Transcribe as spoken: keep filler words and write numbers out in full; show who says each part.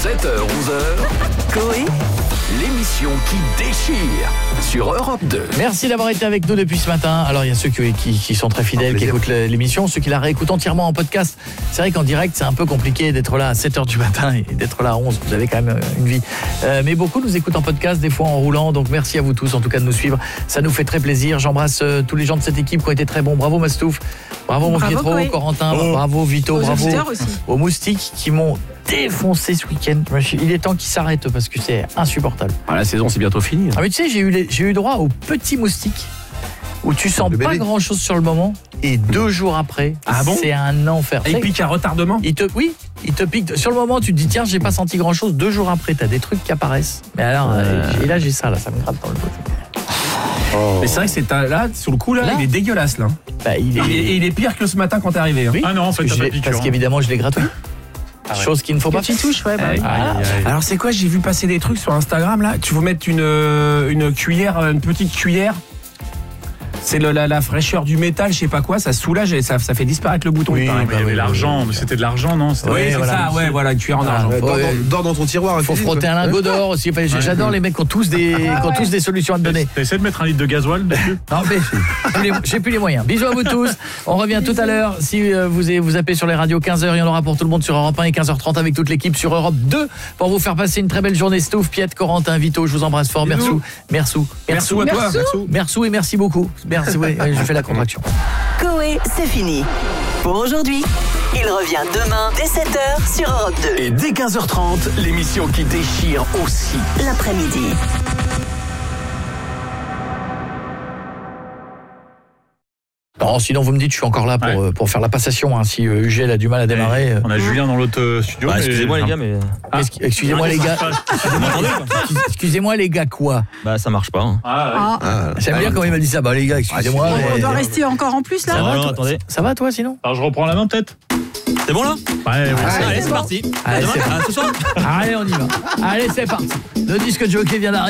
Speaker 1: sept heures onze heures, Coé, l'émission qui déchire sur Europe deux.
Speaker 2: Merci d'avoir été avec nous depuis ce matin. Alors il y a ceux qui, qui, qui sont très fidèles, qui écoutent l'émission, ceux qui la réécoutent entièrement en podcast. C'est vrai qu'en direct c'est un peu compliqué d'être là à sept heures du matin et d'être là à onze. Vous avez quand même une vie. Euh, mais beaucoup nous écoutent en podcast, des fois en roulant. Donc merci à vous tous en tout cas de nous suivre. Ça nous fait très plaisir. J'embrasse euh, tous les gens de cette équipe qui ont été très bons. Bravo Mastouf, bravo mon Pietro,
Speaker 3: Coé.
Speaker 2: Corentin, oh. bravo Vito,
Speaker 3: aux
Speaker 2: bravo
Speaker 3: aussi.
Speaker 2: aux moustiques qui m'ont défoncé ce week-end. Il est temps qu'ils s'arrêtent parce que c'est insupportable.
Speaker 4: Ah, la saison c'est bientôt fini.
Speaker 2: Ah mais tu sais, j'ai eu, les, j'ai eu droit aux petits moustiques où tu sens pas grand chose sur le moment et deux jours après,
Speaker 4: ah bon
Speaker 2: c'est un enfer.
Speaker 4: Et il pique à retardement
Speaker 2: il te, Oui, il te pique. Sur le moment, tu te dis tiens, j'ai pas senti grand chose. Deux jours après, t'as des trucs qui apparaissent. Mais alors, euh... et là j'ai ça, là, ça me gratte dans le dos.
Speaker 4: Oh. Mais c'est vrai que c'est un, là, sur le coup, là, là il est dégueulasse là.
Speaker 2: Bah, il, est...
Speaker 4: Il, est, il est pire que ce matin quand t'es arrivé. Hein.
Speaker 2: Oui,
Speaker 5: ah non, en fait,
Speaker 2: parce,
Speaker 5: t'as pas
Speaker 2: parce qu'évidemment, je l'ai gratuit. Ah ouais. Chose qu'il ne faut pas
Speaker 3: faire. Tu touches, ouais. Bah,
Speaker 4: aïe,
Speaker 3: voilà.
Speaker 4: aïe, aïe. Alors c'est quoi, j'ai vu passer des trucs sur Instagram là. Tu veux mettre une, une cuillère, une petite cuillère. C'est le, la, la fraîcheur du métal, je sais pas quoi, ça soulage et ça, ça fait disparaître le bouton.
Speaker 5: Oui,
Speaker 4: il paraît,
Speaker 5: mais il y avait l'argent, mais c'était de l'argent, non?
Speaker 4: Oui, ouais, c'est
Speaker 2: voilà,
Speaker 4: ça, ouais, voilà, une cuillère en argent.
Speaker 6: Ah, dors,
Speaker 2: ouais.
Speaker 6: dans, dors dans ton tiroir.
Speaker 2: Il faut frotter un lingot d'or aussi. J'adore les mecs qui ont tous des, qui ont tous des solutions à te donner.
Speaker 5: T'as essayé de mettre un litre de gasoil dessus?
Speaker 2: Non, mais j'ai, j'ai plus les moyens. Bisous à vous tous. On revient tout à l'heure. Si vous vous appelez sur les radios, quinze heures, il y en aura pour tout le monde sur Europe un et quinze heures trente avec toute l'équipe sur Europe deux pour vous faire passer une très belle journée. Stouff, Piet, Corentin, Vito, je vous embrasse fort. Merci. Merci.
Speaker 4: Merci à toi.
Speaker 2: Merci et merci beaucoup. Merci, oui, je fais la contraction.
Speaker 7: Coé, c'est fini pour aujourd'hui. Il revient demain dès sept heures sur Europe deux.
Speaker 1: Et dès quinze heures trente, l'émission qui déchire aussi.
Speaker 7: L'après-midi.
Speaker 2: Non, sinon vous me dites, je suis encore là pour, ouais. pour faire la passation. Hein, si euh, U G L a du mal à démarrer.
Speaker 5: On a euh... Julien dans l'autre euh, studio.
Speaker 8: Bah, mais... Excusez-moi les gars, mais.
Speaker 2: Ah. Excusez-moi les gars. Excusez-moi les gars quoi?
Speaker 8: Bah ça marche pas. Hein.
Speaker 5: Ah, ouais.
Speaker 2: ah. J'aime ah, bien quand il m'a dit ça. Bah les gars, excusez-moi.
Speaker 3: Ah,
Speaker 2: mais...
Speaker 3: On doit rester encore en plus là.
Speaker 2: Ça,
Speaker 8: non,
Speaker 2: va,
Speaker 8: non,
Speaker 2: toi
Speaker 8: attendez.
Speaker 2: Ça va toi sinon?
Speaker 5: Alors je reprends la main peut-être.
Speaker 8: C'est bon là?
Speaker 5: Ouais, ouais.
Speaker 8: Allez, allez c'est parti.
Speaker 2: Allez,
Speaker 8: c'est
Speaker 2: c'est
Speaker 8: ce soir.
Speaker 2: Allez, on y va. Allez, c'est parti. Le disque jockey vient d'arriver.